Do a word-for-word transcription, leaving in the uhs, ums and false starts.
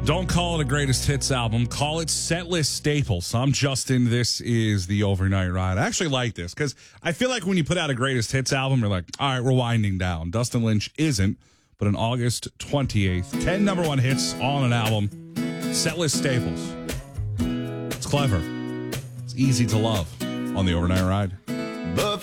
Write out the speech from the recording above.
Don't call it a greatest hits album. Call it setlist staples. I'm Justin. This is the Overnight Ride. I actually like this because I feel like when you put out a greatest hits album, you're like, all right, we're winding down. Dustin Lynch isn't, but on August twenty-eighth, ten number one hits on an album. Setlist staples. It's clever. It's easy to love on the Overnight Ride. But